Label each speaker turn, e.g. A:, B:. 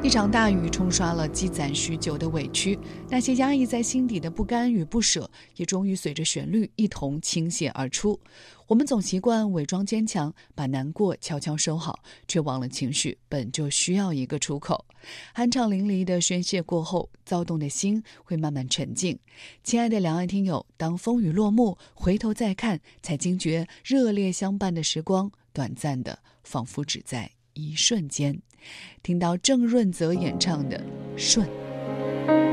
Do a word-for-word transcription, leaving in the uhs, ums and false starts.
A: 一场大雨冲刷了积攒许久的委屈，那些压抑在心底的不甘与不舍，也终于随着旋律一同倾泻而出。我们总习惯伪装坚强，把难过悄悄收好，却忘了情绪本就需要一个出口。酣畅淋漓的宣泄过后，躁动的心会慢慢沉静。亲爱的两岸听友，当风雨落幕，回头再看，才惊觉热烈相伴的时光，短暂的仿佛只在一瞬间。听到郑润泽演唱的《顺》。